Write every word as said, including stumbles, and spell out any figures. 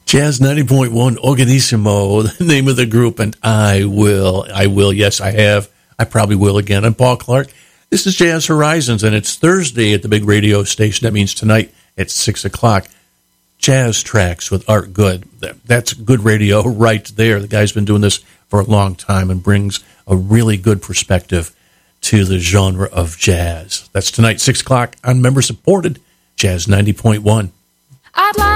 Jazz ninety point one, Organisimo, the name of the group, and I will, I will, yes, I have. I probably will again. I'm Paul Clark. This is Jazz Horizons, and it's Thursday at the big radio station. That means tonight at six o'clock. Jazz Tracks with Art Good. That's good radio right there. The guy's been doing this for a long time and brings a really good perspective to the genre of jazz. That's tonight, six o'clock on member-supported Jazz ninety point one. I'd like